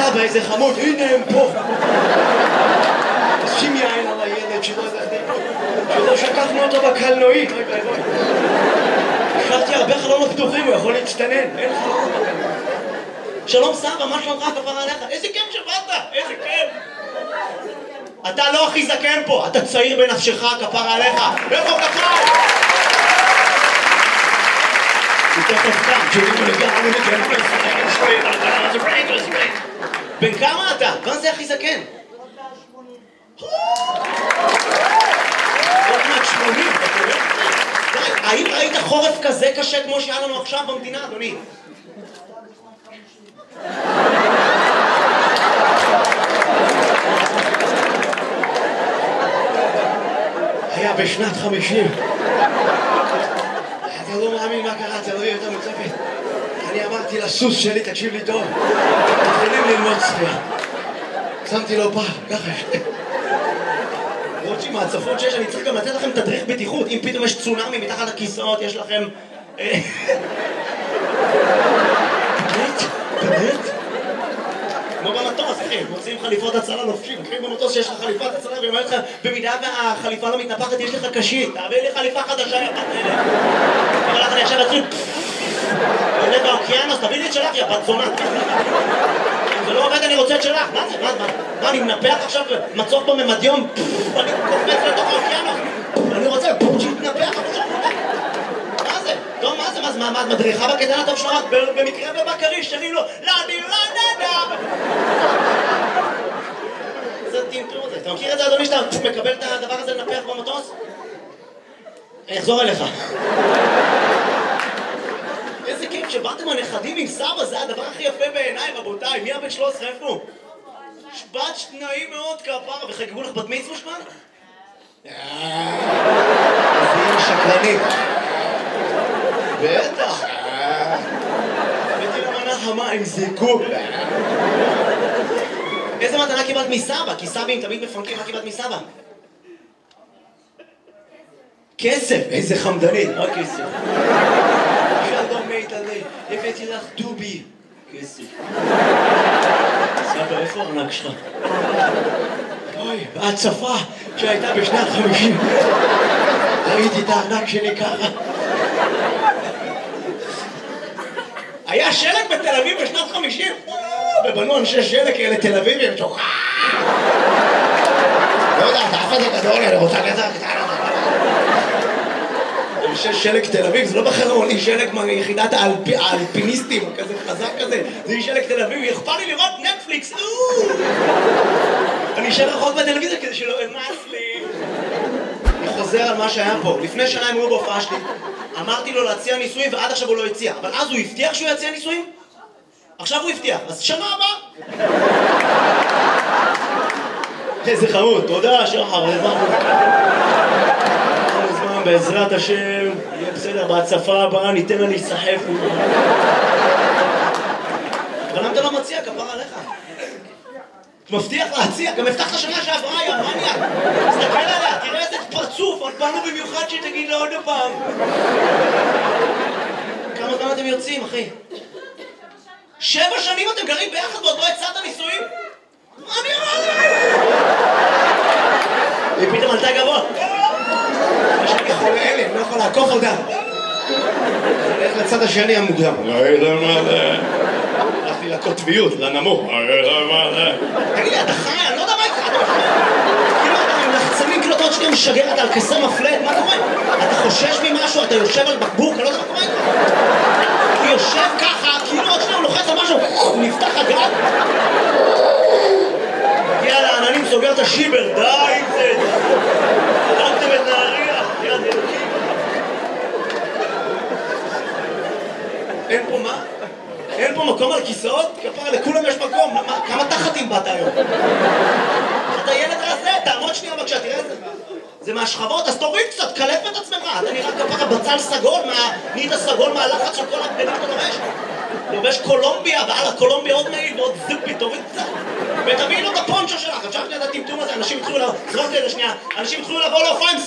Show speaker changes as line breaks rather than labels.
אבא, איזה חמוד, הנה הם פה. שים יין על הילד שלא שקפנו אותו בקלנועית. השארתי הרבה חלונות פתוחים, הוא יכול להצטנן. אין חלונות בקלנועית. שלום סבא, מה שלומך? כפרה עליך? איזה כיף שבאת, איזה כיף. אתה לא הכי זקן פה, אתה צעיר בנפשך, כפרה עליך. איפה כפרה? בן כמה אתה? מה זה הכי זקן? עוד מעט 80, אתה רואה? האם ראית חורף כזה קשה כמו שהיה לנו עכשיו במדינה, אדוני? היה בשנת 50. אתה לא מאמין מה קרה, אתה לא יהיה יותר מצפת. אני אמרתי לסוס שלי, תקשיב לי טוב, מתחילים ללמוד צפייה. שמתי לו פעם, ככה. רוטשי, מהצפות שיש, אני צריך גם לתת לכם תדריך בטיחות. אם פתאום יש צונאמי מתחת הכיסאות, יש לכם... באמת? כמו במטוס, אחי, מוצאים חליפות הצלה לובשים. אחי, במטוס שיש לך חליפת הצלה, ואומר לך, במידה והחליפה לא מתנפחת, יש לך קשית. תעביר לי חליפה חדשה, יא בת אלה. אבל לך אני עכשיו אצלי... עולה באוקיינוס, תביא לי את שלך, יא בת זונה. אם זה לא עובד, אני רוצה את שלך. מה זה? מה, אני מנפח עכשיו מצוף בממדיום? אני קופץ לתוך האוקיינוס. אני רוצה שיתנפח. מה זה? טוב, מה זה? מה, את מדריכה בקטן הטוב שלך? במקרה בבקרי, שרים לו, לא, אני לא נדע. זה טינטור הזה. אתה מכיר את זה, אדוני, שאתה מקבל את הדבר הזה לנפח במטוס? אני אחזור אליך. איזה כיף שבאתם הנכדים עם סבא, זה הדבר הכי יפה בעיניי, רבותיי. מי הבן 13? איפה הוא? בת שניים מאוד כפרה, וחגגו לך בת מצווש כבר? זה יהיה שקרנית. בטח. הבאתי למנה חמה עם זיקוק. איזה מתנה קיבלת מסבא? כי סבים תמיד מפנקים, מה קיבלת מסבא? כסף, איזה חמדנית, רק כסף. שלום מיטלי, הבאתי לך דובי. כסף. סבא, איפה הארנק שלך? אוי, בהצפה שהייתה בשנת 50. ראיתי את הארנק שלי ככה. היה שלג בתל אביב בשנת 50? ובנו אנשי שלג כאלה תל אביבים, שוחה! לא יודע, אתה אף זה גדול, אני רוצה כזה קטנה. אנשי שלג תל אביב, זה לא בחרמוני שלג מיחידת האלפיניסטים, כזה חזק כזה. זה יהיה שלג תל אביב, יכפה לי לראות נטפליקס, אני אשאר רחוק בטלוויזיה כדי שלא אמס לי. אני חוזר על מה שהיה פה. לפני שנה הם היו בהופעה שלי. אמרתי לו להציע נישואים ועד עכשיו הוא לא הציע. אבל אז הוא הבטיח שהוא יציע נישואים? עכשיו הוא הבטיח. אז שנה הבאה. איזה חמוד. תודה, שחר. בעזרת השם, יהיה בסדר. בהצפה הבאה ניתן לה להיסחף. אבל למה אתה לא מציע? כפרה עליך. מבטיח להציע, גם הבטחת שנה שעברה, יא מניה. תסתכל עליה, תראה איזה פרצוף, עוד באנו במיוחד שתגיד לה עוד פעם. כמה זמן אתם יוצאים, אחי? 7 שנים אתם גרים ביחד ועוד לא הצעת נישואים? מה נראה לי? היא פתאום עלתה גבוה. יש לי חולה אלה, לא יכול לעקוף אותה. הולך לצד השני המוקדם. הלכתי לקוטביות, לנמוך. תגיד לי, אתה חי? אני לא יודע מה איתך. כאילו אתה עם לחצנים, כאילו אתה עוד שנייה משגר, אתה על כיסא מפלט, מה קורה? אתה חושש ממשהו, אתה יושב על בקבוק, אני לא יודע מה קורה איתך. הוא יושב ככה, כאילו עוד שנייה הוא לוחץ על משהו, נפתח הגל. מגיע לעננים, סוגר את השיבר, די עם זה. הרגתם את נהריה, יד אלוקים. אין פה מה? אין פה מקום על כיסאות? כפרה, לכולם יש מקום. כמה תחתים באת היום? אתה ילד רזה, תעמוד שנייה בבקשה, תראה את זה. זה מהשכבות, אז תוריד קצת, קלף את עצמך. אתה נראה כפרה בצל סגול, נהיית סגול מהלחץ של כל הבגדים שאתה לובש. לובש קולומביה, ועל הקולומביה עוד מעיל ועוד זיפי, תוריד קצת. ותביאי לו את הפונצ'ו שלך. עכשיו שנייה את הטמטום הזה, אנשים התחילו לבוא, זרוק את זה שנייה, אנשים התחילו לבוא להופעה עם